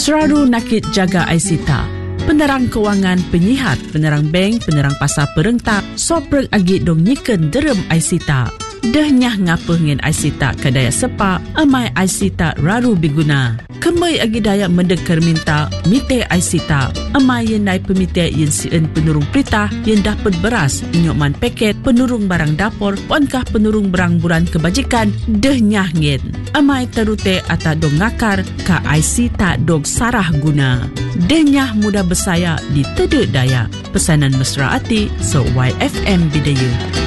Seraru nakit jaga Aisita. Penerang kewangan, penyihat, penerang bank, penerang pasar perentak, soprek agi dong nyiken derem Aisita. Dahnyah ngapa ngen Aisita kadaya sepa, amai Aisita raru biguna. Kemai agi daya mendekar minta, mite Aisita. Amai yen nai pemite yen sien penurung perintah, yen dapat beras, inyoman paket, penurung barang dapur, ponkah penurung barang buran kebajikan, dahnyah ngen. Amai terute ata dong ngakar, ka Aisita dong sarah guna. Dahnyah mudah bersaya di tedek daya. Pesanan mesra hati, so YFM Bidaya.